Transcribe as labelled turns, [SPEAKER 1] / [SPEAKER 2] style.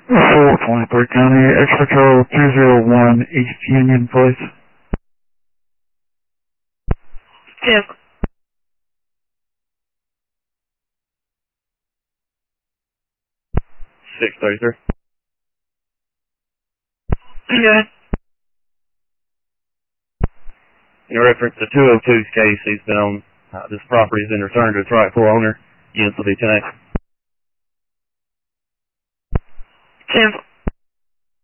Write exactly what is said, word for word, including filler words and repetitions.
[SPEAKER 1] four twenty-three County, Extra Patrol two zero one East Union, please.
[SPEAKER 2] Tim.
[SPEAKER 3] six thirty-three.
[SPEAKER 2] Go ahead.
[SPEAKER 3] In reference to two oh two's case, he's been on, uh, this property has been returned to its rightful owner. Units will be ten X.
[SPEAKER 2] Tim.